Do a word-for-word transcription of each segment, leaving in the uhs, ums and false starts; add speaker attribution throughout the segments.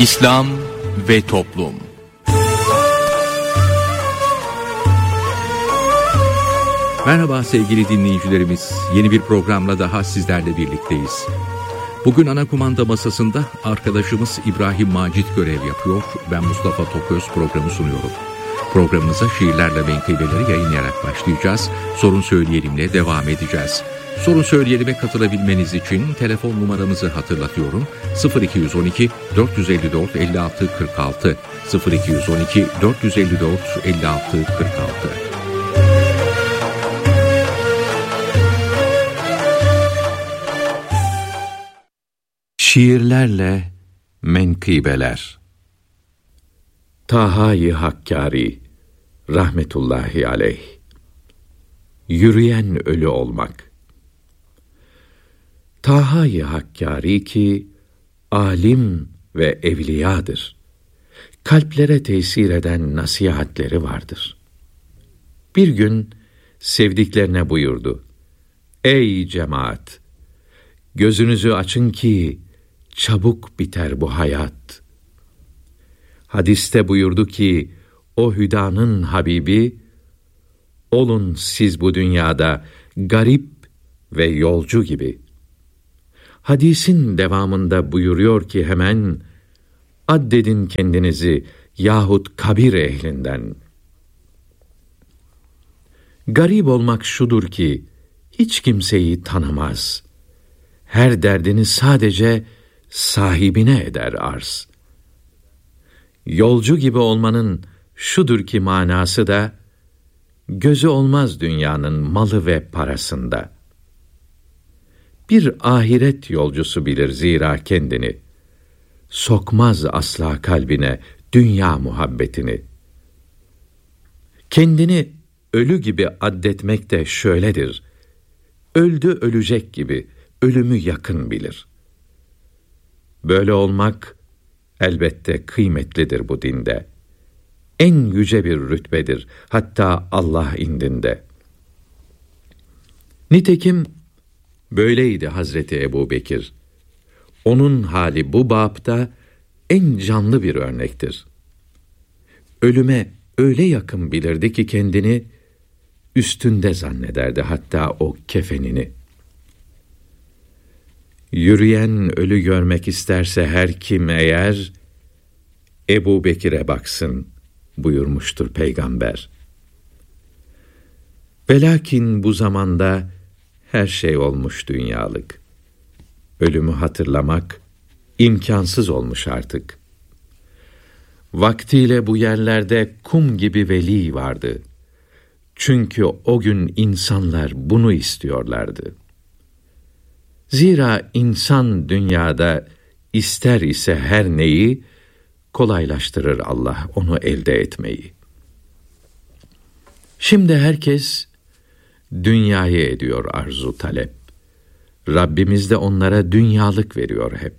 Speaker 1: İslam ve Toplum. Merhaba sevgili dinleyicilerimiz. Yeni bir programla daha sizlerle birlikteyiz. Bugün ana kumanda masasında arkadaşımız İbrahim Macit görev yapıyor. Ben Mustafa Toköz programı sunuyorum. Programımıza şiirlerle menkıbeleri yayınlayarak başlayacağız. Sorun Söyleyelim'le devam edeceğiz. Sorun Söyleyelim'e katılabilmeniz için telefon numaramızı hatırlatıyorum. sıfır iki on iki dört yüz elli dört elli altı kırk altı sıfır iki on iki dört yüz elli dört elli altı kırk altı.
Speaker 2: Şiirlerle menkıbeler. Taha-i Hakkari rahmetullahi aleyh. Yürüyen ölü olmak. Taha-i Hakkari ki alim ve evliyadır. Kalplere tesir eden nasihatleri vardır. Bir gün sevdiklerine buyurdu: Ey cemaat! Gözünüzü açın ki çabuk biter bu hayat. Hadiste buyurdu ki o hüdanın Habibi, olun siz bu dünyada garip ve yolcu gibi. Hadisin devamında buyuruyor ki hemen, addedin kendinizi yahut kabir ehlinden. Garip olmak şudur ki hiç kimseyi tanımaz. Her derdini sadece sahibine eder arz. Yolcu gibi olmanın şudur ki manası da, gözü olmaz dünyanın malı ve parasında. Bir ahiret yolcusu bilir zira kendini, sokmaz asla kalbine dünya muhabbetini. Kendini ölü gibi addetmek de şöyledir: öldü ölecek gibi ölümü yakın bilir. Böyle olmak elbette kıymetlidir bu dinde. En yüce bir rütbedir hatta Allah indinde. Nitekim böyleydi Hazreti Ebubekir. Onun hali bu bapta en canlı bir örnektir. Ölüme öyle yakın bilirdi ki kendini üstünde zannederdi hatta o kefenini. Yürüyen ölü görmek isterse her kim eğer, Ebubekir'e baksın buyurmuştur Peygamber. Velakin bu zamanda her şey olmuş dünyalık. Ölümü hatırlamak imkansız olmuş artık. Vaktiyle bu yerlerde kum gibi veli vardı. Çünkü o gün insanlar bunu istiyorlardı. Zira insan dünyada ister ise her neyi, kolaylaştırır Allah onu elde etmeyi. Şimdi herkes dünyayı ediyor arzu talep. Rabbimiz de onlara dünyalık veriyor hep.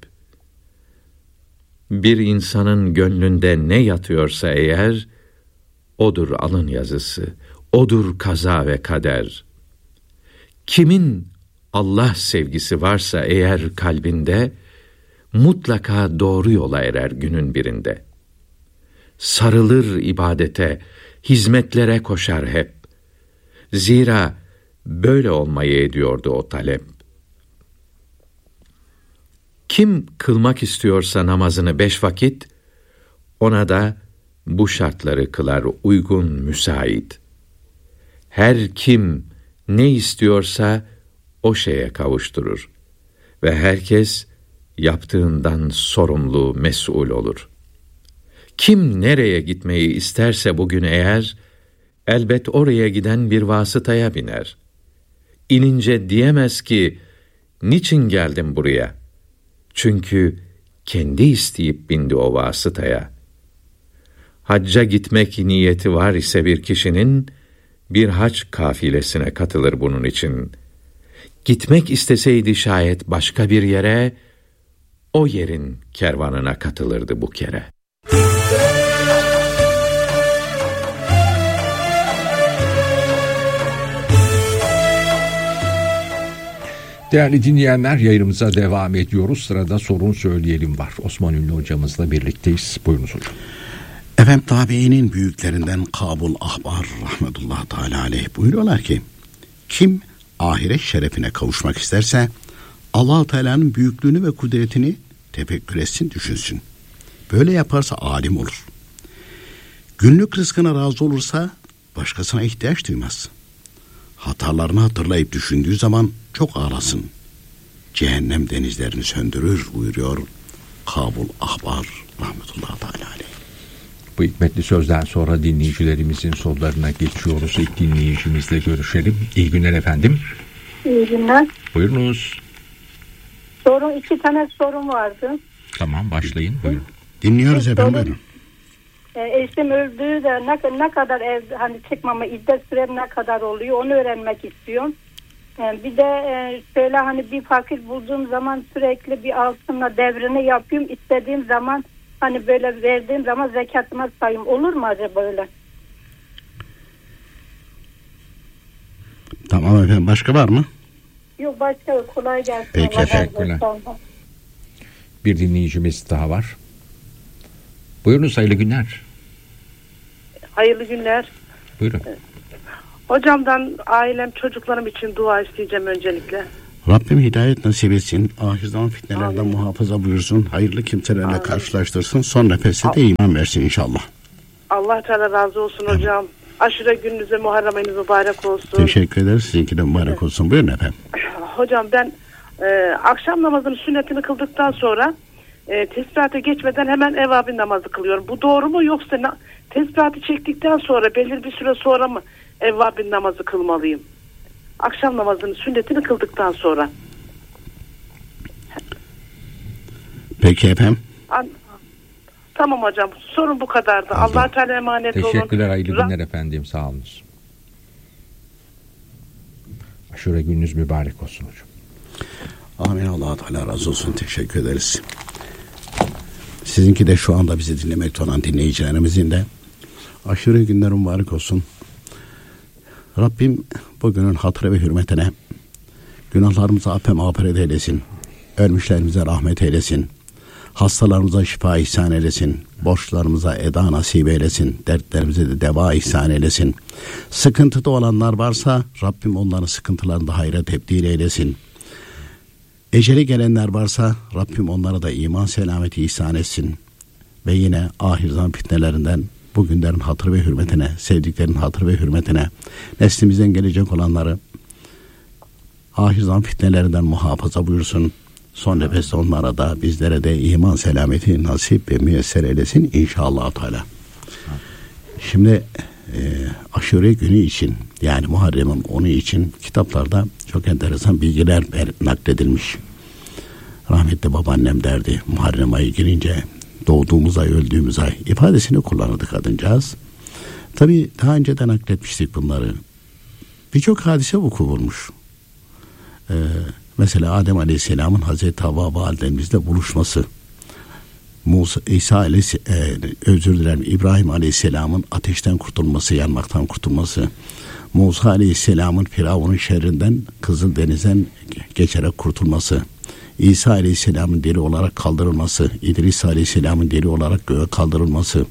Speaker 2: Bir insanın gönlünde ne yatıyorsa eğer, odur alın yazısı, odur kaza ve kader. Kimin Allah sevgisi varsa eğer kalbinde, mutlaka doğru yola erer günün birinde. Sarılır ibadete, hizmetlere koşar hep. Zira böyle olmayı ediyordu o talep. Kim kılmak istiyorsa namazını beş vakit, ona da bu şartları kılar uygun müsait. Her kim ne istiyorsa o şeye kavuşturur ve herkes yaptığından sorumlu, mesul olur. Kim nereye gitmeyi isterse bugün eğer, elbet oraya giden bir vasıtaya biner. İnince diyemez ki, niçin geldim buraya? Çünkü kendi isteyip bindi o vasıtaya. Hacca gitmek niyeti var ise bir kişinin, bir hac kafilesine katılır bunun için. Gitmek isteseydi şayet başka bir yere, o yerin kervanına katılırdı bu kere.
Speaker 1: Değerli dinleyenler, yayınımıza devam ediyoruz. Sırada sorun söyleyelim var. Osman Ünlü hocamızla birlikteyiz. Buyurunuz hocam.
Speaker 3: Efendim, tabiinin büyüklerinden Kabul Ahbar rahmetullah teala aleyh buyuruyorlar ki, kim ahiret şerefine kavuşmak isterse Allah Teala'nın büyüklüğünü ve kudretini tefekkür etsin, düşünsün. Böyle yaparsa alim olur. Günlük rızkına razı olursa başkasına ihtiyaç duymaz. Hatalarını hatırlayıp düşündüğü zaman çok ağlasın. Cehennem denizlerini söndürür buyuruyor Kabul Ahbar rahmetullah teala aleyh.
Speaker 1: Bu hikmetli sözden sonra dinleyicilerimizin sorularına geçiyoruz. İlk dinleyicimizle görüşelim. İyi günler efendim.
Speaker 4: İyi günler.
Speaker 1: Buyurunuz.
Speaker 4: Sorun, iki tane sorum vardı.
Speaker 1: Tamam, başlayın. Buyurun.
Speaker 3: Dinliyoruz efendim.
Speaker 4: Sorun, e, eşim öldüğü de ne, ne kadar ev, hani çıkmama iddet sürem ne kadar oluyor, onu öğrenmek istiyorum. E, bir de e, şöyle, hani bir fakir bulduğum zaman sürekli bir altınla devrini yapıyorum. İstediğim zaman hani böyle verdiğim zaman zekatıma sayım, olur mu acaba böyle?
Speaker 3: Tamam efendim, başka var mı?
Speaker 4: Yok, başka yok. Kolay gelsin.
Speaker 3: Peki
Speaker 1: efendim. Bir dinleyicimiz daha var. Buyurunuz, hayırlı günler.
Speaker 5: Hayırlı günler.
Speaker 1: Buyurun.
Speaker 5: Hocamdan ailem, çocuklarım için dua isteyeceğim öncelikle.
Speaker 3: Rabbim hidayet nasip etsin. Ahir zaman fitnelerden Amin. muhafaza buyursun. Hayırlı kimselerle Amin. karşılaştırsın. Son nefeste de iman versin inşallah.
Speaker 5: Allah Teala razı olsun Amin. hocam. Aşure gününüze, Muharrem ayınız mübarek olsun.
Speaker 3: Teşekkür ederiz. Sizinki de mübarek evet. olsun. Buyurun efendim.
Speaker 5: Hocam ben e, akşam namazının sünnetini kıldıktan sonra e, tesbihate geçmeden hemen evvabin namazı kılıyorum. Bu doğru mu, yoksa na, tesbihatı çektikten sonra belirli bir süre sonra mı evvabin namazı kılmalıyım? Akşam namazının sünnetini kıldıktan sonra.
Speaker 3: Peki efendim.
Speaker 5: An- tamam hocam. Sorun bu kadardı. Allah Teala emanet olun.
Speaker 1: Teşekkürler, hayırlı günler efendim. Sağ olunuz. Aşure gününüz mübarek olsun hocam.
Speaker 3: Amin. Allah Teala razı olsun. Teşekkür ederiz. Sizinki de şu anda bizi dinlemekte olan dinleyicilerimizin de aşure günler mübarek olsun. Rabbim bugünün hatırı ve hürmetine günahlarımıza affı mağfiret eylesin. Ölmüşlerimize rahmet eylesin. Hastalarımıza şifa ihsan eylesin. Borçlarımıza eda nasip eylesin. Dertlerimize de deva ihsan eylesin. Sıkıntıda olanlar varsa Rabbim onların sıkıntılarını da hayra tebdil eylesin. Eceli gelenler varsa Rabbim onlara da iman selameti ihsan etsin. Ve yine ahir zaman fitnelerinden, bugünlerin hatırı ve hürmetine, sevdiklerin hatırı ve hürmetine, neslimizden gelecek olanları ahir zaman fitnelerinden muhafaza buyursun. Son nefeste onlara da bizlere de iman selameti nasip ve müyesser eylesin inşallah Teala. Şimdi e, aşure günü için, yani Muharrem'in onu için kitaplarda çok enteresan bilgiler nakledilmiş. Rahmetli babaannem derdi, Muharrem ayı girince doğduğumuz ay, öldüğümüz ay ifadesini kullanırdı kadıncağız. Tabii daha önceden nakletmiştik bunları. Birçok hadise vuku bulmuş. Ee, mesela Adem Aleyhisselam'ın Hazreti Havva validemizle buluşması, Musa, İsa Aleyhisselam, e, özür dilerim, İbrahim Aleyhisselam'ın ateşten kurtulması, yanmaktan kurtulması, Musa Aleyhisselam'ın Firavun'un şerrinden Kızıldeniz'den geçerek kurtulması, İsa Aleyhisselam'ın deli olarak kaldırılması, İdris Aleyhisselam'ın deli olarak göğe kaldırılması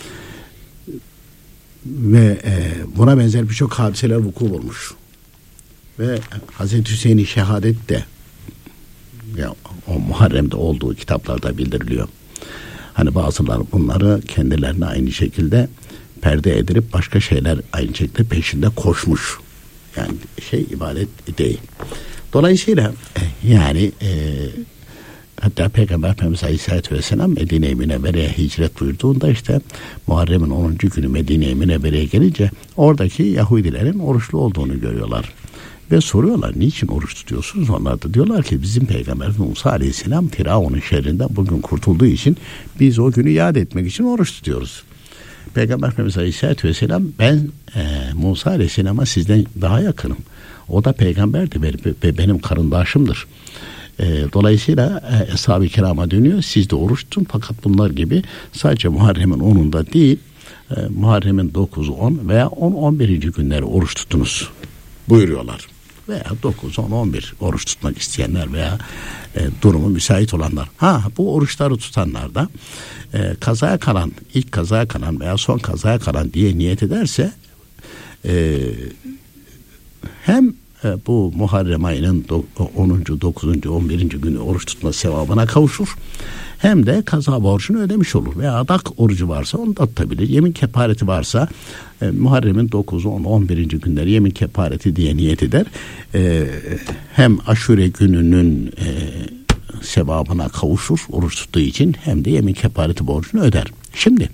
Speaker 3: ve e, buna benzer birçok hadiseler vuku bulmuş. Ve Hazreti Hüseyin'in şehadet de ya, o Muharrem'de olduğu kitaplarda bildiriliyor. Hani bazıları bunları kendilerine aynı şekilde perde edilip başka şeyler aynı şekilde peşinde koşmuş. Yani şey ibadet değil. Dolayısıyla yani e, hatta Peygamber Efendimiz Aleyhisselatü Vesselam Medine-i Münevvere'ye hicret buyurduğunda işte Muharrem'in onuncu günü Medine-i Münevvere'ye gelince oradaki Yahudilerin oruçlu olduğunu görüyorlar. Ve soruyorlar, niçin oruç tutuyorsunuz? Onlar da diyorlar ki bizim Peygamberimiz Musa Aleyhisselam Firavun'un şerrinden bugün kurtulduğu için biz o günü yad etmek için oruç tutuyoruz. Peygamber Efendimiz Aleyhisselatü Vesselam ben e, Musa Aleyhisselam'a sizden daha yakınım. O da peygamberdi ve benim karındaşımdır. E, dolayısıyla e, Eshab-ı Kiram'a dönüyor. Siz de oruç tutun, fakat bunlar gibi sadece Muharrem'in onunda değil, e, Muharrem'in dokuz, on veya on on birinci günleri oruç tutunuz buyuruyorlar. veya dokuz, on, on bir oruç tutmak isteyenler veya e, durumu müsait olanlar. Ha bu oruçları tutanlar da e, kazaya kalan, ilk kazaya kalan veya son kazaya kalan diye niyet ederse e, hem e, bu Muharrem ayının onuncu, dokuzuncu, on birinci günü oruç tutma sevabına kavuşur. Hem de kaza borcunu ödemiş olur. Veya adak orucu varsa onu da tutabilir. Yemin kefareti varsa e, Muharrem'in dokuz, on, on birinci günleri yemin kefareti diye niyet eder. E, hem aşure gününün e, sevabına kavuşur oruç tuttuğu için, hem de yemin kefareti borcunu öder. Şimdi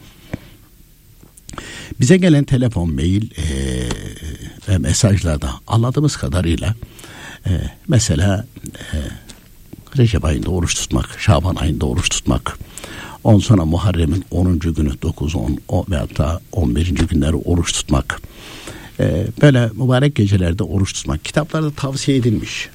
Speaker 3: bize gelen telefon, mail e, ve mesajlarda anladığımız kadarıyla e, mesela e, Recep ayında oruç tutmak, Şaban ayında oruç tutmak, on sonra Muharrem'in onuncu günü, dokuz, on, on veyahut da on birinci günleri oruç tutmak, ee, böyle mübarek gecelerde oruç tutmak kitaplarda tavsiye edilmiş.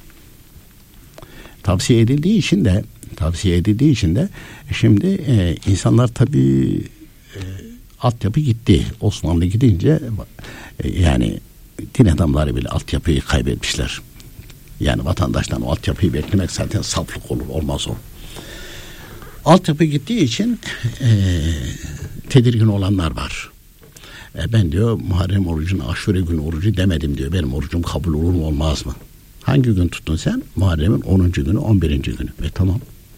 Speaker 3: Tavsiye edildiği için de tavsiye edildiği için de şimdi e, insanlar tabii e, altyapı gitti. Osmanlı gidince e, yani din adamları bile altyapıyı kaybetmişler. Yani vatandaştan o altyapıyı beklemek zaten saflık olur, olmaz o. Altyapı gittiği için e, tedirgin olanlar var. E, ben diyor Muharrem orucunu, aşure günü orucu demedim diyor. Benim orucum kabul olur mu olmaz mı? Hangi gün tuttun sen? Muharrem'in onuncu günü, on birinci günü. E tamam.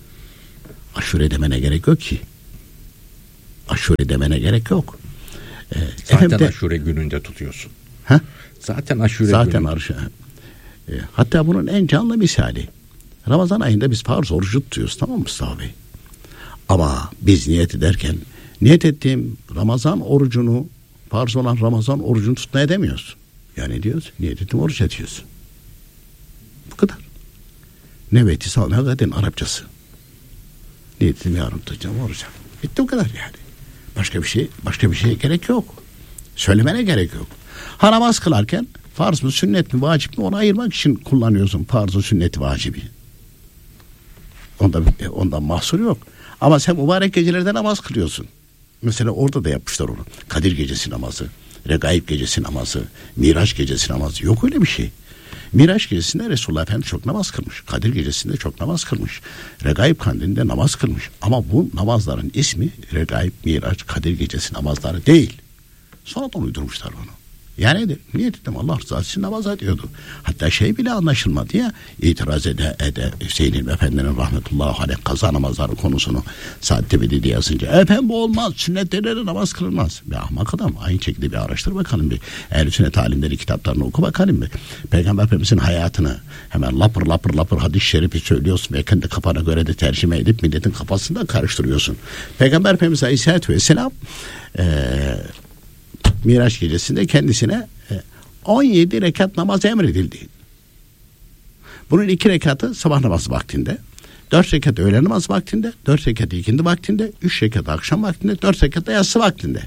Speaker 3: Aşure demene gerek yok ki. Aşure demene gerek yok. E,
Speaker 1: Zaten
Speaker 3: efendim,
Speaker 1: aşure gününde tutuyorsun.
Speaker 3: Ha?
Speaker 1: Zaten aşure
Speaker 3: Zaten
Speaker 1: günü.
Speaker 3: aşure. E, hatta bunun en canlı misali. Ramazan ayında biz farz orucu tutuyoruz, tamam mı Mustafa Bey? Ama biz niyet ederken niyet ettiğim Ramazan orucunu, farz olan Ramazan orucunu tutmaya demiyoruz. Yani diyoruz, niyet ettiğim oruç ediyoruz. Bu kadar. Neveti savme gaden Arapçası. Niyet ettiğim yarın tutacağım oruca. Bitti o kadar yani. Başka bir şey, başka bir şeye gerek yok. Söylemene gerek yok. Ha, namaz kılarken farz mı, sünnet mi, vacip mi, onu ayırmak için kullanıyorsun farzı, sünneti, vacibi. Onda, ondan mahsur yok. Ama sen mübarek gecelerde namaz kılıyorsun. Mesela orada da yapmışlar onu. Kadir gecesi namazı, Regaib gecesi namazı, Miraç gecesi namazı. Yok öyle bir şey. Miraç gecesinde Resulullah Efendimiz çok namaz kılmış. Kadir gecesinde çok namaz kılmış. Regaib kandilinde namaz kılmış. Ama bu namazların ismi Regaib, Miraç, Kadir gecesi namazları değil. Sonradan uydurmuşlar onu. Yani niyet ettim Allah rızası için namaz ediyordu. Hatta şey bile anlaşılmadı ya, itiraz ede ede Hüseyin İlmi Efendi'nin rahmetullahi aleyh kaza namazları konusunu Saad Tebedi diye yazınca, efendim bu olmaz, sünnetleri namaz kılınmaz. Bir ahmak adam, aynı şekilde bir araştır bakalım bir. Ehl-i Sünnet alimleri kitaplarını oku bakalım bir. Peygamber Efendimiz'in hayatını hemen lapır lapır lapır hadis-i şerifi söylüyorsun ve kendi kafana göre de tercüme edip milletin kafasında karıştırıyorsun. Peygamber Efendimiz Aleyhisselatü Vesselam eee Miraç gecesinde kendisine on yedi rekat namaz emredildi. Bunun iki rekatı sabah namazı vaktinde, dört rekat öğle namazı vaktinde, dört rekat ikindi vaktinde, üç rekat akşam vaktinde, dört rekat da yatsı vaktinde.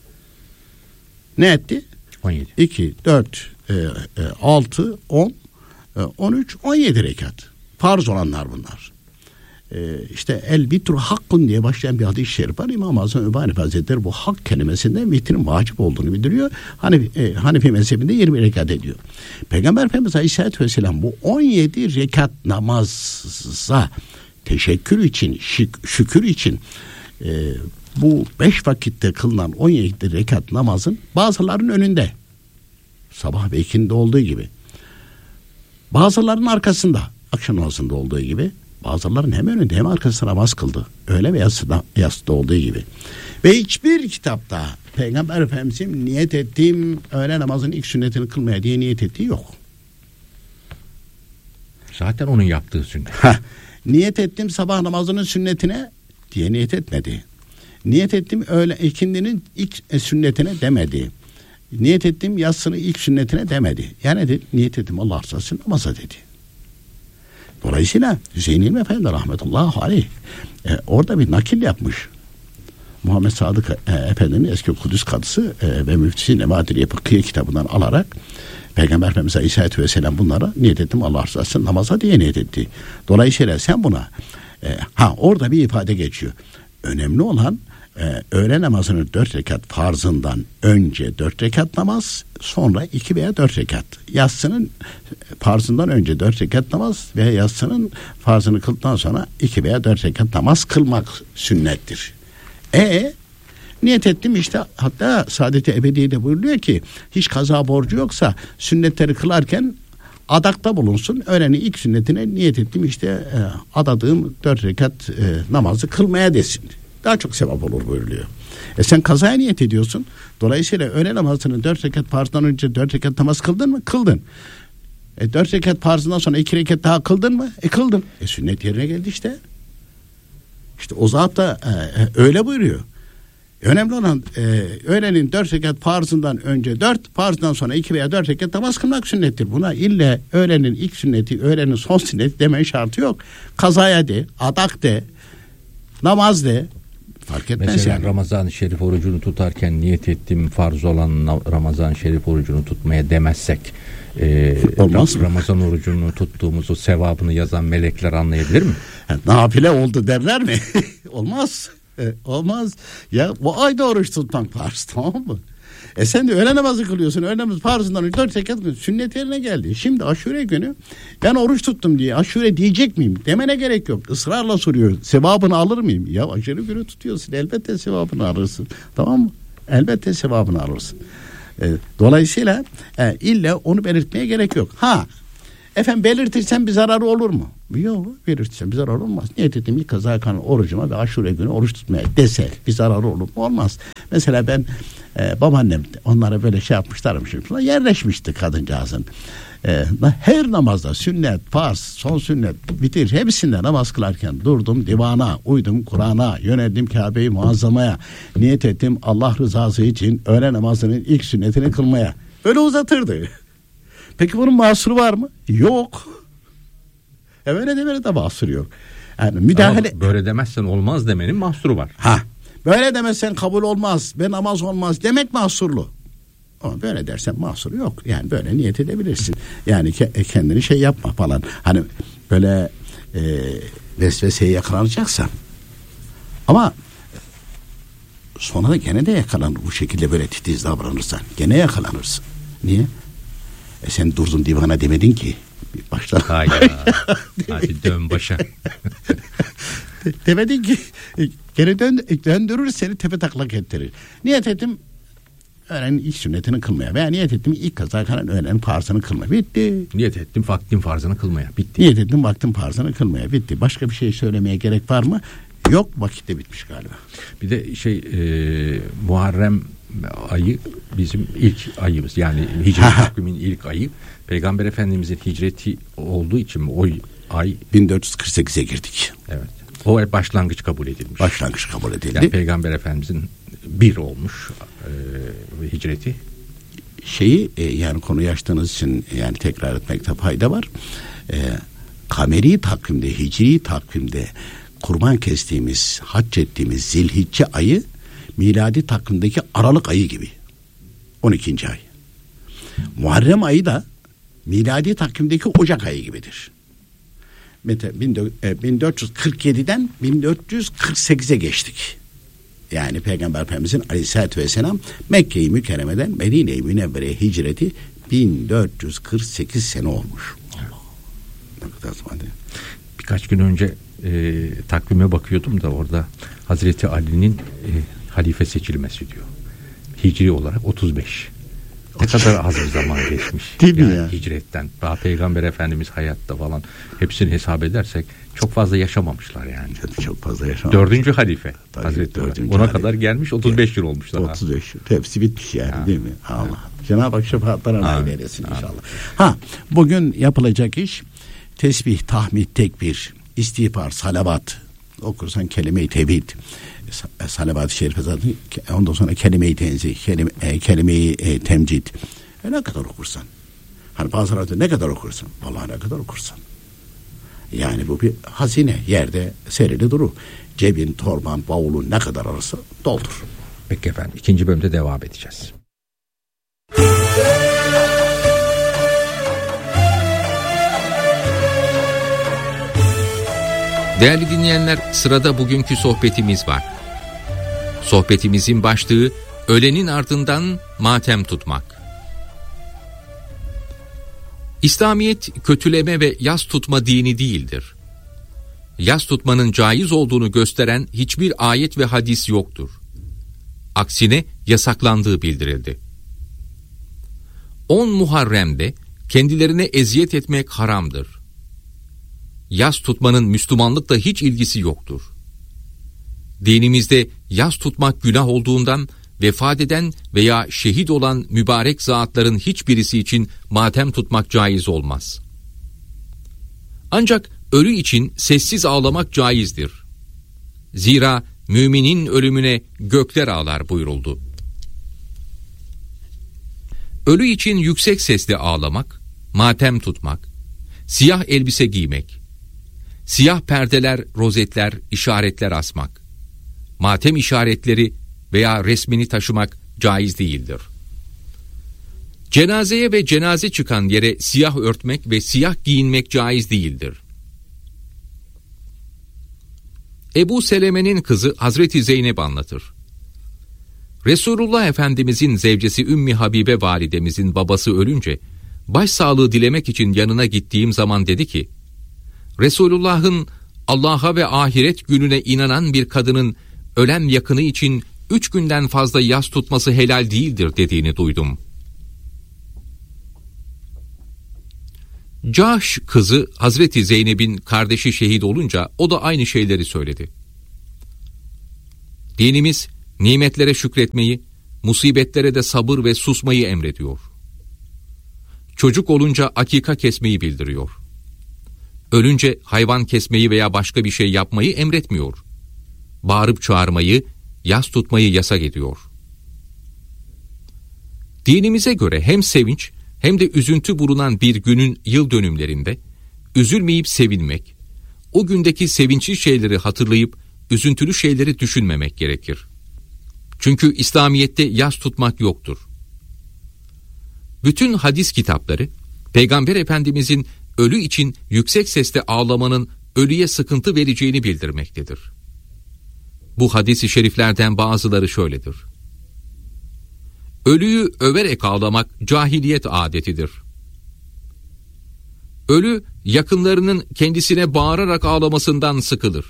Speaker 3: Ne etti?
Speaker 1: on yedi.
Speaker 3: iki, dört, altı, on, on üç, on yedi rekat. Farz olanlar bunlar. Ee, işte el vitru hakkun diye başlayan bir hadis-i şerif var. İmam-ı Azam Ebu Hanife Hazretleri bu hak kelimesinden vitrin vacip olduğunu bildiriyor. Hanefi, e, Hanefi mezhebinde yirmi rekat ediyor. Peygamber Efendimiz Aleyhisselatü Vesselam bu on yedi rekat namaza teşekkür için, şük, şükür için e, bu beş vakitte kılınan on yedi rekat namazın bazılarının önünde, sabah ve ikindi olduğu gibi, bazılarının arkasında, akşam namazında olduğu gibi, bazıların hem önünde hem arkasında namaz kıldı. Öyle ve yatsıda, yatsıda olduğu gibi. Ve hiçbir kitapta Peygamber Efendimiz'in niyet ettiğim öğle namazının ilk sünnetini kılmaya diye niyet ettiği yok.
Speaker 1: Zaten onun yaptığı sünnet.
Speaker 3: Heh, niyet ettim sabah namazının sünnetine diye niyet etmedi. Niyet ettim öğle ikindinin ilk sünnetine demedi. Niyet ettim yatsının ilk sünnetine demedi. Yani dedi, niyet ettim Allah rızası için namaza dedi. Dolayısıyla Hüseyin İlmi Efendi rahmetullahi aleyh e, orada bir nakil yapmış. Muhammed Sadık e, Efendi'nin eski Kudüs kadısı e, ve müftisi Nevadir Fıkhiye kitabından alarak Peygamber Efendimiz Aleyhisselatü Vesselam bunlara niyet ettim Allah rızası için namaza diye niyet etti. Dolayısıyla sen buna e, ha orada bir ifade geçiyor. Önemli olan Ee, öğle namazının dört rekat farzından önce dört rekat namaz, sonra iki veya dört rekat. Yatsının farzından önce dört rekat namaz ve yatsının farzını kıldıktan sonra iki veya dört rekat namaz kılmak sünnettir. E niyet ettim işte, hatta Saadet-i Ebediye'de buyuruyor ki hiç kaza borcu yoksa sünnetleri kılarken adakta bulunsun. Öğlenin ilk sünnetine niyet ettim işte e, adadığım dört rekat e, namazı kılmaya desin. Daha çok sevap olur buyuruluyor. E sen kazaya niyet ediyorsun. Dolayısıyla öğle namazının dört rekat farzından önce dört rekat namaz kıldın mı? Kıldın. E dört rekat farzından sonra iki rekat daha kıldın mı? E kıldın. E sünnet yerine geldi işte. İşte o zat da e, öyle buyuruyor. Önemli olan e, öğlenin dört rekat farzından önce dört, farzdan sonra iki veya dört rekat namaz kılmak sünnettir. Buna ille öğlenin ilk sünneti, öğlenin son sünneti demenin şartı yok. Kazaya de, adak de, namaz de, fark etmez.
Speaker 1: Mesela
Speaker 3: yani.
Speaker 1: Ramazan-ı Şerif orucunu tutarken niyet ettim farz olan Ramazan-ı Şerif orucunu tutmaya demezsek e,
Speaker 3: olmaz mı?
Speaker 1: Ramazan orucunu tuttuğumuz o sevabını yazan melekler anlayabilir mi?
Speaker 3: Yani, nafile oldu derler mi? Olmaz. E, olmaz. Ya bu ayda oruç tutmak farz, tamam mı? E sen de öğle namazı kılıyorsun. Öğle namazı farzından önce dört rekat kılıyorsun. Sünnet yerine geldi. Şimdi aşure günü ben oruç tuttum diye aşure diyecek miyim? Demene gerek yok. Israrla soruyor. Sevabını alır mıyım? Ya aşure günü tutuyorsun. Elbette sevabını alırsın. Tamam mı? Elbette sevabını alırsın. E, dolayısıyla e, illa onu belirtmeye gerek yok. Ha, efendim belirtirsen bir zararı olur mu? Yok, belirtirsen bir zararı olmaz. Niyet ettiğim ilk kaza kalan orucuma ve aşure günü oruç tutmaya dese bir zararı olur mu? Olmaz. Mesela ben e, babaannem onlara böyle şey yapmışlarmış. Yerleşmişti kadıncağızın. E, her namazda sünnet, farz, son sünnet, bitir hepsinde namaz kılarken durdum divana, uydum Kur'an'a, yöneldim Kabe-i Muazzama'ya, niyet ettim Allah rızası için öğle namazının ilk sünnetini kılmaya. Öyle uzatırdı. Peki bunun mahsuru var mı? Yok. E böyle de böyle de mahsuru yok. Yani müdahale...
Speaker 1: Ama böyle demezsen olmaz demenin mahsuru var.
Speaker 3: Ha, böyle demezsen kabul olmaz ve namaz olmaz demek mahsurlu. Ama böyle dersen mahsuru yok. Yani böyle niyet edebilirsin. Yani ke- kendini şey yapma falan. Hani böyle e, vesveseye yakalanacaksan. Ama sonra da gene de yakalanır. Bu şekilde böyle titiz davranırsan. Gene yakalanırsın. Niye? E sen durdun divana demedin ki. Başla.
Speaker 1: Hayda. Hadi dön başa.
Speaker 3: Demedin ki geri dön, döndürür seni tepe taklak ettirir. Niyet ettim öğlenin ilk sünnetini kılmaya veya niyet ettim ilk kaza kalan öğlenin farzını kılmaya. Bitti.
Speaker 1: Niyet ettim vaktin farzını kılmaya. Bitti.
Speaker 3: Niyet ettim vaktin farzını kılmaya. Bitti. Başka bir şey söylemeye gerek var mı? Yok, vakitte bitmiş galiba.
Speaker 1: Bir de şey e, Muharrem ayı bizim ilk ayımız. Yani hicret takvimin ilk ayı. Peygamber Efendimizin hicreti olduğu için o ay
Speaker 3: bin dört yüz kırk sekize girdik.
Speaker 1: Evet. O başlangıç kabul edilmiş.
Speaker 3: Başlangıç kabul edildi.
Speaker 1: Yani Peygamber Efendimizin bir olmuş e, hicreti.
Speaker 3: Şeyi e, yani konuyu açtığınız için yani tekrar etmekte fayda var. E, kameri takvimde, hicri takvimde kurban kestiğimiz, hac ettiğimiz Zilhicce ayı miladi takvimdeki Aralık ayı gibi. on ikinci ay. Muharrem ayı da miladi takvimdeki Ocak ayı gibidir. bin dört yüz kırk yediden bin dört yüz kırk sekize geçtik. Yani Peygamber Efendimizin Aleyhisselatü Vesselam Mekke-i Mükerreme'den Medine-i Münevvere'ye hicreti bin dört yüz kırk sekiz sene olmuş. Allah. Ne kadar zaman değil.
Speaker 1: Birkaç gün önce e, takvime bakıyordum da orada Hazreti Ali'nin e, halife seçilmesi diyor. Hicri olarak otuz beş. Ne kadar az bir zaman geçmiş.
Speaker 3: Değil
Speaker 1: yani
Speaker 3: mi ya?
Speaker 1: Hicretten. Daha Peygamber Efendimiz hayatta falan hepsini hesap edersek çok fazla yaşamamışlar yani.
Speaker 3: Çok fazla yaşamamışlar.
Speaker 1: Dördüncü halife.
Speaker 3: Tabii,
Speaker 1: Hazreti
Speaker 3: dördüncü
Speaker 1: Ali. Ona
Speaker 3: halife.
Speaker 1: kadar gelmiş otuz beş yıl olmuş daha.
Speaker 3: otuz beş yıl. Hepsi bitmiş yani
Speaker 1: Ha.
Speaker 3: değil mi? Allah. Ha. Cenab-ı Hak şefaatlerine nail eylesin
Speaker 1: Ha.
Speaker 3: inşallah. Ha, bugün yapılacak iş tesbih, tahmid, tekbir, istiğfar, salavat. Okursan kelime-i tevhid, salavat-ı şerife zaten, ondan sonra kelime-i tenzih, kelime, e, kelime-i e, temcid. E ne kadar okursan. Hani bazıları ne kadar okursan. Vallahi ne kadar okursan. Yani bu bir hazine. Yerde serili durur. Cebin, torban, bavulun ne kadar arası doldur.
Speaker 1: Peki efendim. İkinci bölümde devam edeceğiz. Değerli dinleyenler, sırada bugünkü sohbetimiz var. Sohbetimizin başlığı ölenin ardından matem tutmak. İslamiyet kötüleme ve yas tutma dini değildir. Yas tutmanın caiz olduğunu gösteren hiçbir ayet ve hadis yoktur. Aksine yasaklandığı bildirildi. on Muharrem'de kendilerine eziyet etmek haramdır. Yas tutmanın Müslümanlıkla hiç ilgisi yoktur. Dinimizde yas tutmak günah olduğundan vefat eden veya şehit olan mübarek zatların hiçbirisi için matem tutmak caiz olmaz. Ancak ölü için sessiz ağlamak caizdir. Zira müminin ölümüne gökler ağlar buyuruldu. Ölü için yüksek sesle ağlamak, matem tutmak, siyah elbise giymek, siyah perdeler, rozetler, işaretler asmak, matem işaretleri veya resmini taşımak caiz değildir. Cenazeye ve cenaze çıkan yere siyah örtmek ve siyah giyinmek caiz değildir. Ebu Seleme'nin kızı Hazreti Zeynep anlatır. Resulullah Efendimizin zevcesi Ümmü Habibe validemizin babası ölünce başsağlığı dilemek için yanına gittiğim zaman dedi ki, Resulullah'ın Allah'a ve ahiret gününe inanan bir kadının ölen yakını için üç günden fazla yas tutması helal değildir dediğini duydum. Cahş kızı Hazreti Zeynep'in kardeşi şehit olunca o da aynı şeyleri söyledi. Dinimiz nimetlere şükretmeyi, musibetlere de sabır ve susmayı emrediyor. Çocuk olunca akika kesmeyi bildiriyor. Ölünce hayvan kesmeyi veya başka bir şey yapmayı emretmiyor. Bağırıp çağırmayı, yas tutmayı yasak ediyor. Dinimize göre hem sevinç hem de üzüntü bulunan bir günün yıl dönümlerinde üzülmeyip sevinmek, o gündeki sevinçli şeyleri hatırlayıp üzüntülü şeyleri düşünmemek gerekir. Çünkü İslamiyet'te yas tutmak yoktur. Bütün hadis kitapları Peygamber Efendimizin ölü için yüksek sesle ağlamanın ölüye sıkıntı vereceğini bildirmektedir. Bu hadis-i şeriflerden bazıları şöyledir. Ölüyü överek ağlamak cahiliyet adetidir. Ölü yakınlarının kendisine bağırarak ağlamasından sıkılır.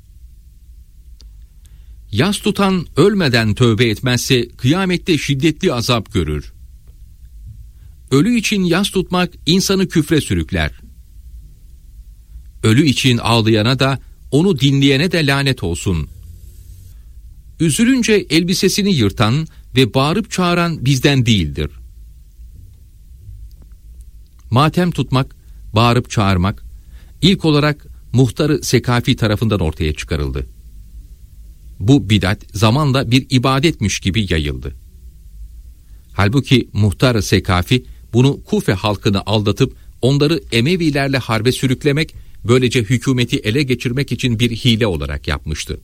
Speaker 1: Yas tutan ölmeden tövbe etmezse kıyamette şiddetli azap görür. Ölü için yas tutmak insanı küfre sürükler. Ölü için ağlayana da onu dinleyene de lanet olsun. Üzülünce elbisesini yırtan ve bağırıp çağıran bizden değildir. Matem tutmak, bağırıp çağırmak ilk olarak muhtar-ı Sekafi tarafından ortaya çıkarıldı. Bu bidat zamanla bir ibadetmiş gibi yayıldı. Halbuki muhtar-ı Sekafi bunu Kufe halkını aldatıp onları Emevilerle harbe sürüklemek, böylece hükümeti ele geçirmek için bir hile olarak yapmıştı.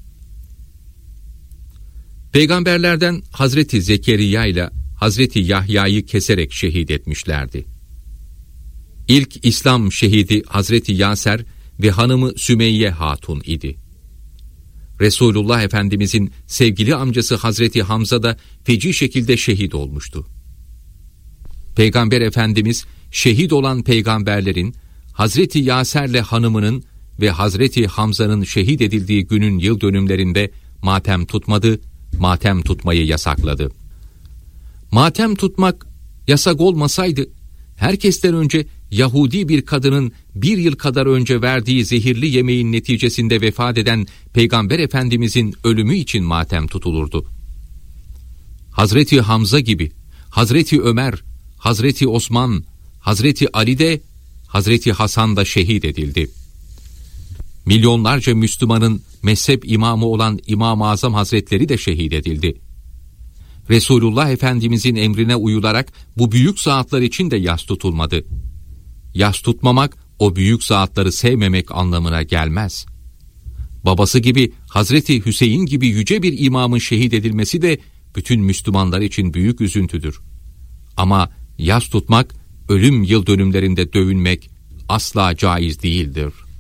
Speaker 1: Peygamberlerden Hazreti Zekeriya ile Hazreti Yahya'yı keserek şehit etmişlerdi. İlk İslam şehidi Hazreti Yaser ve hanımı Sümeyye Hatun idi. Resulullah Efendimizin sevgili amcası Hazreti Hamza da feci şekilde şehit olmuştu. Peygamber Efendimiz şehit olan peygamberlerin Hazreti Yaser'le hanımının ve Hazreti Hamza'nın şehit edildiği günün yıl dönümlerinde matem tutmadı, matem tutmayı yasakladı. Matem tutmak yasak olmasaydı, herkesten önce Yahudi bir kadının bir yıl kadar önce verdiği zehirli yemeğin neticesinde vefat eden Peygamber Efendimizin ölümü için matem tutulurdu. Hazreti Hamza gibi, Hazreti Ömer, Hazreti Osman, Hazreti Ali de, Hazreti Hasan da şehit edildi. Milyonlarca Müslümanın mezhep imamı olan İmam-ı Azam Hazretleri de şehit edildi. Resulullah Efendimizin emrine uyularak bu büyük zatlar için de yas tutulmadı. Yas tutmamak, o büyük zatları sevmemek anlamına gelmez. Babası gibi, Hazreti Hüseyin gibi yüce bir imamın şehit edilmesi de bütün Müslümanlar için büyük üzüntüdür. Ama yas tutmak, ölüm yıl dönümlerinde dövünmek asla caiz değildir.